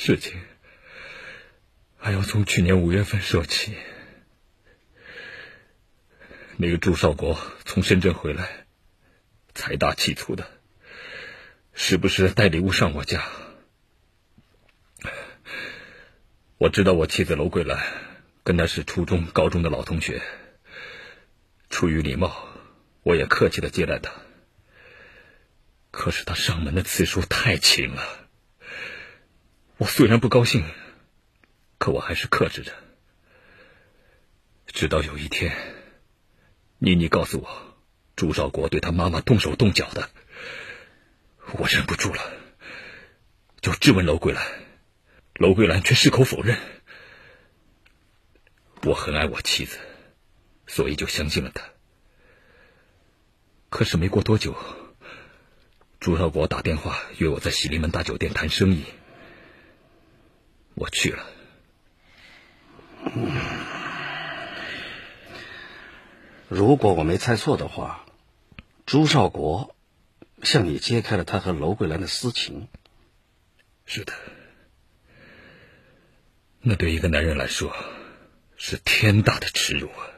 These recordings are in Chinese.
事情还要从去年5月份说起。那个朱少国从深圳回来，财大气粗的，时不时带礼物上我家。我知道我妻子娄桂兰跟他是初中、高中的老同学，出于礼貌，我也客气地接待他。可是他上门的次数太勤了，我虽然不高兴，可我还是克制着。直到有一天，妮妮告诉我，朱少国对他妈妈动手动脚的，我忍不住了，就质问娄桂兰，娄桂兰却矢口否认。我很爱我妻子，所以就相信了她。可是没过多久，朱少国打电话约我在喜临门大酒店谈生意，我去了。 如果我没猜错的话，朱少国向你揭开了他和娄桂兰的私情。 是的，那对一个男人来说是天大的耻辱啊！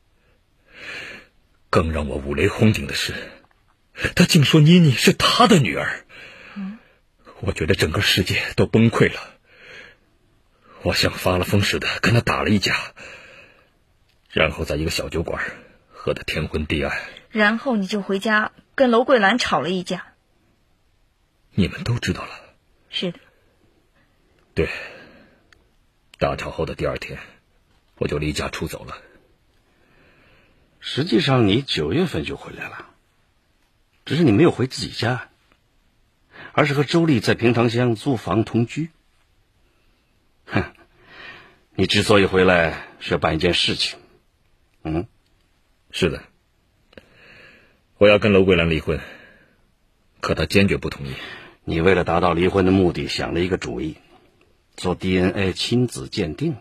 更让我五雷轰顶的是，他竟说妮妮是他的女儿。我觉得整个世界都崩溃了，我像发了疯似的跟他打了一架，然后在一个小酒馆喝得天昏地暗。 然后你就回家跟娄桂兰吵了一架。 你们都知道了？ 是的。 对，大吵后的第2天，我就离家出走了。 实际上你9月份就回来了，只是你没有回自己家，而是和周丽在平塘乡租房同居。你之所以回来是要办一件事情。 是的，我要跟娄桂兰离婚，可她坚决不同意。 你为了达到离婚的目的，想了一个主意，做 DNA 亲子鉴定。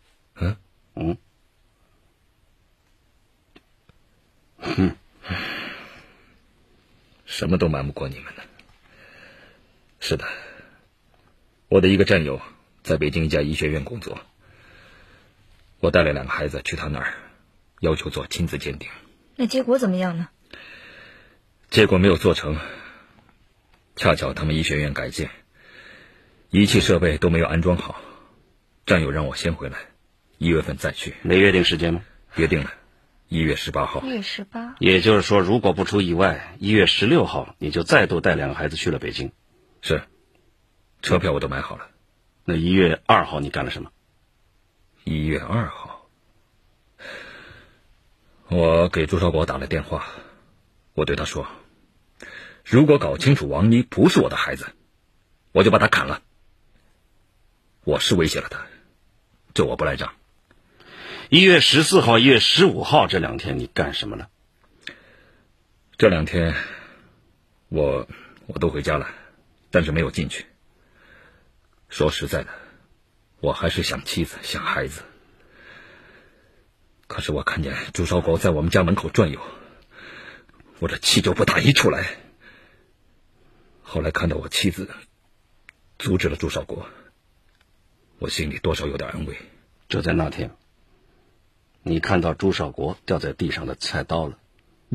什么都瞒不过你们的。是的，我的一个战友在北京一家医学院工作，我带了2个孩子去他那儿，要求做亲子鉴定。 那结果怎么样呢？ 结果没有做成，恰巧他们医学院改建，仪器设备都没有安装好，战友让我先回来，1月份再去。 没约定时间吗？ 约定了，1月18号。 1月18。 也就是说，如果不出意外，1月16号你就再度带2个孩子去了北京。 是，车票我都买好了。 那1月2号你干了什么 ？1月2号，我给朱少国打了电话，我对他说，如果搞清楚王妮不是我的孩子，我就把他砍了。我是威胁了他，这我不赖账。 1月14号、1月15号这2天你干什么了？ 这2天我都回家了，但是没有进去。说实在的，我还是想妻子，想孩子。可是我看见朱少国在我们家门口转悠，我这气就不打一处来。后来看到我妻子阻止了朱少国，我心里多少有点安慰。 就在那天，你看到朱少国掉在地上的菜刀了。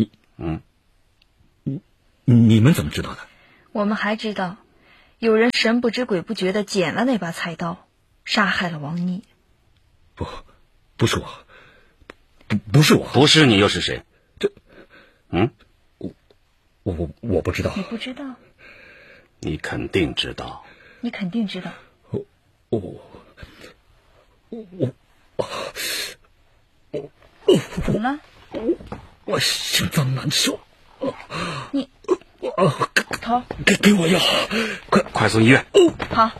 你们怎么知道的？ 我们还知道有人神不知鬼不觉地捡了那把菜刀，杀害了王妮。 不是我，不是我。 不是你又是谁？ 我不知道。 你不知道？ 你肯定知道。 你肯定知道。怎么了？ 我心脏难受。 你头给我药， 快送医院。 好。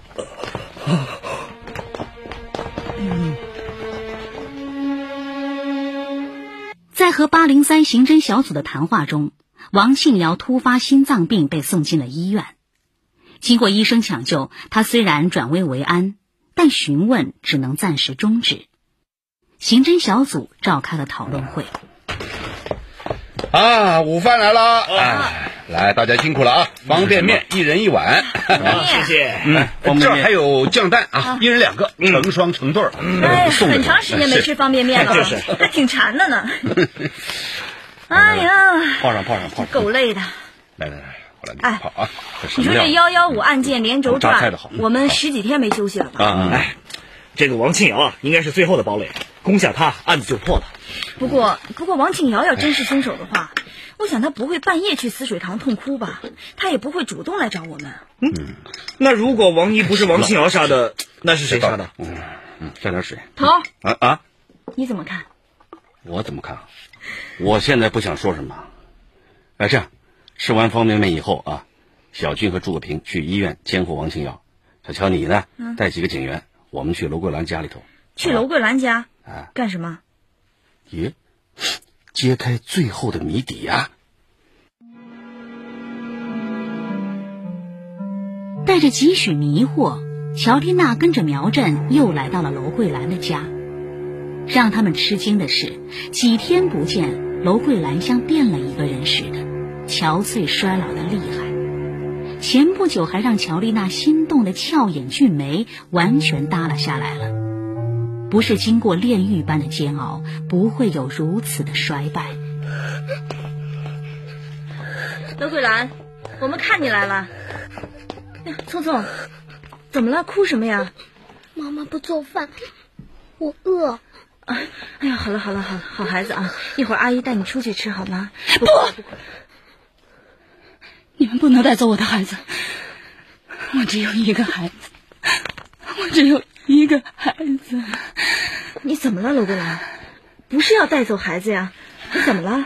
在和803刑侦小组的谈话中，王信尧突发心脏病被送进了医院。经过医生抢救，他虽然转危为安，但询问只能暂时终止。刑侦小组召开了讨论会。 午饭来了。 来，大家辛苦了啊！方便面一人一碗， 谢谢。 这儿还有酱蛋啊，一人2个，成双成对。 哎，很长时间没吃方便面了，还挺馋的呢。哎呀， 泡上， 够累的。 来，过来泡啊！ 你说这115案件连轴转，我们10几天没休息了吧？ 哎，这个王庆瑶啊，应该是最后的堡垒，攻下他，案子就破了。 不过王庆瑶要真是凶手的话，我想他不会半夜去死水塘痛哭吧？他也不会主动来找我们。 那如果王姨不是王庆瑶杀的，那是谁杀的？ 沾点水。 头啊， 你怎么看？ 我怎么看？我现在不想说什么。这样，吃完方便面以后啊，小俊和诸葛平去医院监护王庆瑶，小乔你呢，带几个警员，我们去楼桂兰家里头。 去楼桂兰家干什么？ 揭开最后的谜底啊！ 带着几许迷惑，乔丽娜跟着苗振又来到了楼桂兰的家。让他们吃惊的是，几天不见，楼桂兰像变了一个人似的，憔悴衰老的厉害。前不久还让乔丽娜心动的俏眼俊眉完全耷拉下来了。不是经过炼狱般的煎熬，不会有如此的衰败。 楼桂兰，我们看你来了。聪聪，怎么了？哭什么呀？ 妈妈不做饭，我饿。 哎呀，好了，好孩子啊，一会儿阿姨带你出去吃好吗？ 不，你们不能带走我的孩子，我只有一个孩子。 你怎么了，楼桂兰？不是要带走孩子呀？你怎么了？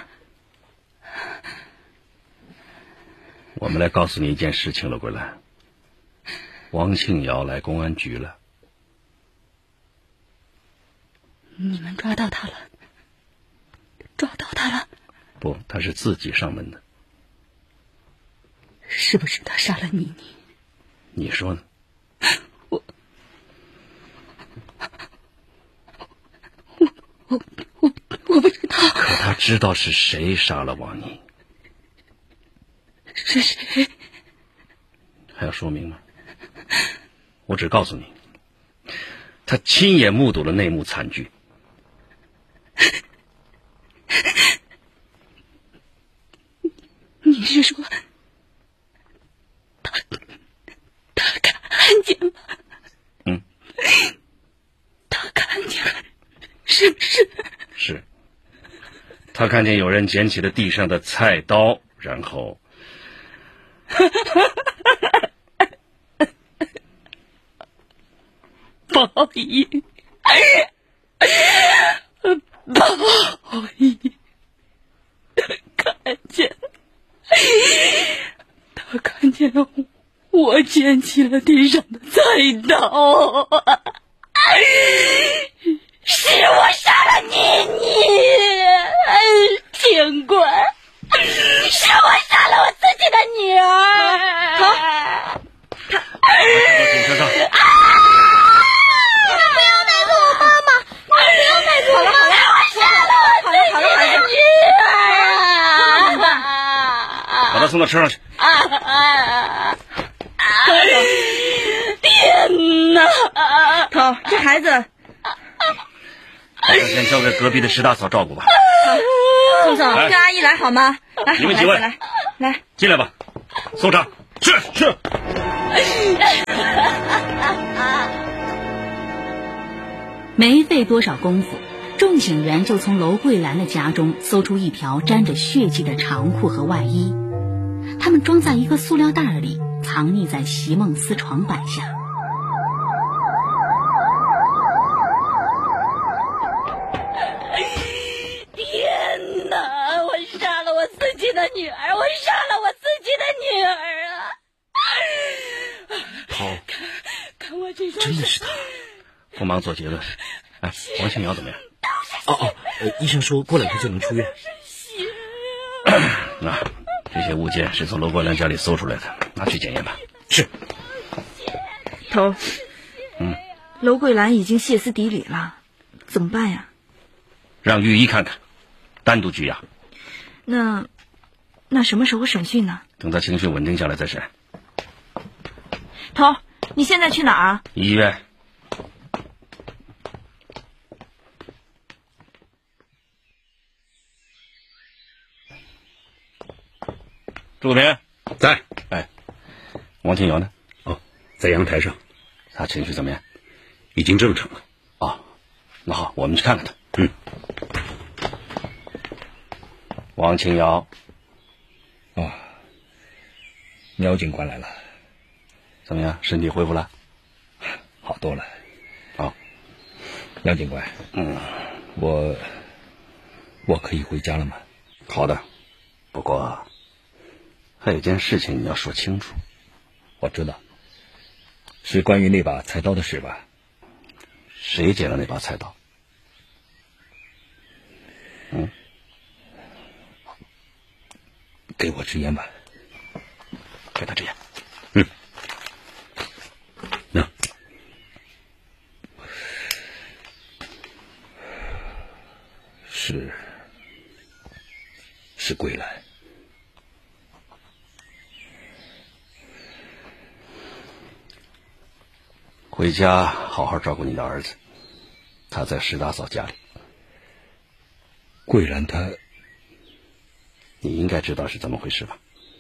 我们来告诉你一件事情，楼桂兰。王庆瑶来公安局了。 你们抓到他了？ 不，他是自己上门的。 是不是他杀了妮妮？ 你说呢？ 我不知道。 可他知道是谁杀了王妮。 是谁？ 还要说明吗？我只告诉你，他亲眼目睹了那幕惨剧。 你是说他看见了？他看见了，是不是？ 是。他看见有人捡起了地上的菜刀，然后报应，他看见了我捡起了地上的菜刀，是我杀了妮妮，天官，是我杀了我自己的女儿。 到警车上。 不要带走我妈妈！不要带走我妈妈！我杀了我自己的女儿！ 把他送到车上去。 天哪！ 头，这孩子， 把他先交给隔壁的石大嫂照顾吧。 聪聪，跟阿姨来好吗？来， 你们几位来， 进来吧。搜查。是。 没费多少功夫，众警员就从楼桂兰的家中搜出一条沾着血迹的长裤和外衣，他们装在一个塑料袋里，藏匿在席梦思床板下。天哪！我杀了我自己的女儿！看我这双手！ 真的是他。 不忙做结论。王庆瑶怎么样？ 医生说过2天就能出院。 那这些物件是从楼桂兰家里搜出来的，拿去检验吧。 是。 头，楼桂兰已经歇斯底里了，怎么办呀？ 让御医看看，单独拘押。 那什么时候审讯呢？ 等他情绪稳定下来再审。 头，你现在去哪儿啊？ 医院。朱平在。 哎，王庆瑶呢？ 哦，在阳台上。 他情绪怎么样？ 已经正常了。 哦，那好，我们去看看他。王庆瑶。 哦，苗警官来了。 怎么样？身体恢复了？ 好多了。 哦， 苗警官。我可以回家了吗？ 好的，不过还有件事情你要说清楚。 我知道，是关于那把菜刀的事吧？ 谁捡了那把菜刀？ 给我支烟吧。 给他支烟。 那是桂兰。 回家好好照顾你的儿子，他在石大嫂家里。 桂兰她， 你应该知道是怎么回事吧？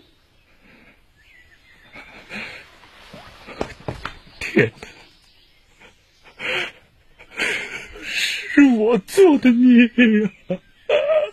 天哪，是我做的孽呀！